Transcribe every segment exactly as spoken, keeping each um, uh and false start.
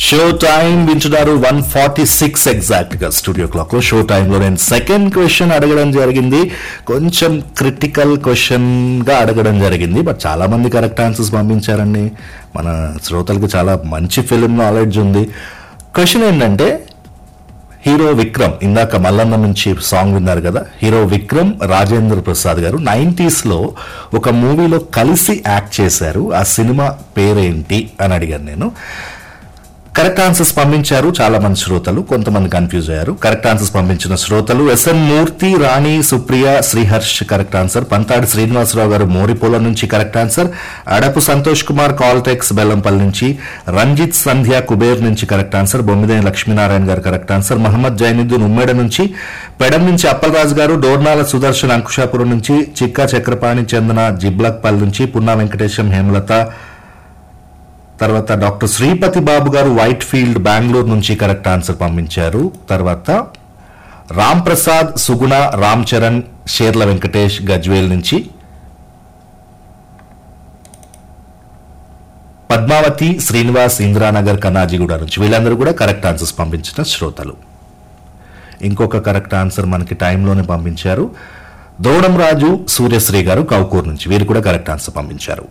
Show time వింటున్నారు one forty six exact గా studio clock లో. షో టైంలో నేను సెకండ్ క్వశ్చన్ అడగడం జరిగింది. కొంచెం క్రిటికల్ క్వశ్చన్ గా అడగడం జరిగింది, బట్ చాలా మంది కరెక్ట్ ఆన్సర్స్ పంపించారండి. మన శ్రోతలకు చాలా మంచి ఫిలిం నాలెడ్జ్ ఉంది. క్వశ్చన్ ఏంటంటే, హీరో విక్రమ్, ఇందాక మల్లన్న నుంచి సాంగ్ విన్నారు కదా, హీరో విక్రమ్ రాజేంద్ర ప్రసాద్ గారు నైంటీస్ లో ఒక మూవీలో కలిసి యాక్ట్ చేశారు. ఆ సినిమా పేరేంటి అని అడిగాను నేను. కరెక్ట్ ఆన్సర్స్ పంపించారు చాలా మంది శ్రోతలు, కొంతమంది కన్ఫ్యూజ్ అయ్యారు. కరెక్ట్ ఆన్సర్స్ పంపించిన శ్రోతలు ఎస్ఎన్ మూర్తి, రాణి, సుప్రియ, శ్రీహర్ష్ కరెక్ట్ ఆన్సర్. పంతాడి శ్రీనివాసరావు గారు మోరిపోల నుంచి correct answer. Adapu Santosh Kumar Caltex Bellampalli నుంచి. రంజిత్ సంధ్య కుబేర్ నుంచి కరెక్ట్ ఆన్సర్. బొమ్మిదేని లక్ష్మీనారాయణ గారు కరెక్ట్ ఆన్సర్. మహమ్మద్ జైనుద్దీన్ ఉమ్మేడ నుంచి. పెడం నుంచి అప్పలరాజు గారు. డోర్నాల సుదర్శన్ అంకుశాపురం నుంచి. చిక్కా చక్రపాణి చందన జిబ్లక్పల్లి నుంచి. పున్నా వెంకటేశం, హేమలత, తర్వాత డాక్టర్ శ్రీపతి బాబు గారు వైట్ ఫీల్డ్ బెంగళూరు నుంచి కరెక్ట్ ఆన్సర్ పంపించారు. తర్వాత రామ్ ప్రసాద్, సుగుణ, రామ్ చరణ్, షేర్ల వెంకటేష్ గజ్వేల్ నుంచి. పద్మావతి, శ్రీనివాస్, ఇందిరానగర్, కన్నాజిగూడ నుంచి. వీళ్ళందరూ కూడా కరెక్ట్ ఆన్సర్స్ పంపించిన శ్రోతలు. ఇంకొక కరెక్ట్ ఆన్సర్ మనకి టైంలోనే పంపించారు. ద్రోణం రాజు, సూర్యశ్రీ గారు కౌకూర్ నుంచి. వీరు కూడా కరెక్ట్ ఆన్సర్ పంపించారు.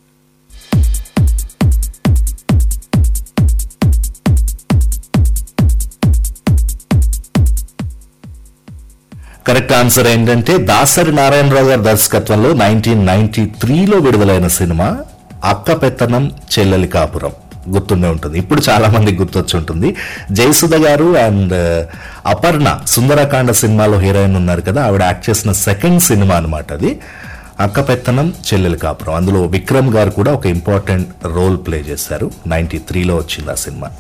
కరెక్ట్ ఆన్సర్ ఏంటంటే, దాసరి నారాయణరావు గారి దర్శకత్వంలో నైన్టీన్ నైన్టీ త్రీలో విడుదలైన సినిమా అక్క పెత్తనం చెల్లెలి కాపురం. గుర్తుండే ఉంటుంది, ఇప్పుడు చాలా మందికి గుర్తొచ్చి ఉంటుంది. జయసుధ గారు అండ్ అపర్ణ సుందరకాండ సినిమాలో హీరోయిన్ ఉన్నారు కదా, ఆవిడ యాక్ట్ చేసిన సెకండ్ సినిమా అనమాట అది అక్క పెత్తనం చెల్లెలి కాపురం. అందులో విక్రమ్ గారు కూడా ఒక ఇంపార్టెంట్ రోల్ ప్లే చేశారు. నైన్టీ త్రీలో వచ్చింది ఆ సినిమా.